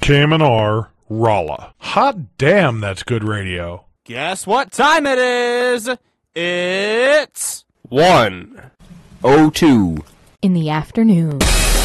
KMNR, Rolla. Hot damn, that's good radio. Guess what time it is? It's 1:02 in the afternoon.